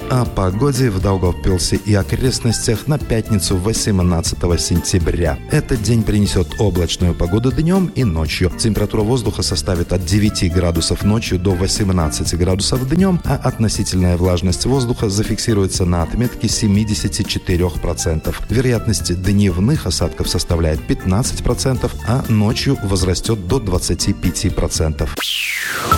О погоде в Даугавпилсе и окрестностях на пятницу 18 сентября. Этот день принесет облачную погоду днем и ночью. Температура воздуха составит от 9 градусов ночью до 18 градусов днем, а относительная влажность воздуха зафиксируется на отметке 74%. Вероятность дневных осадков составляет 15%, а ночью возрастет до 25%.